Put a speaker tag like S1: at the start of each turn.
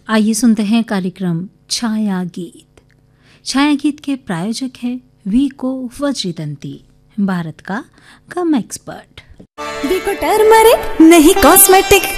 S1: आइए सुनते हैं कार्यक्रम छाया गीत। छाया गीत के प्रायोजक है वीको वज्रदंती, भारत का गम एक्सपर्ट।
S2: वीको टर्मरिक नहीं कॉस्मेटिक।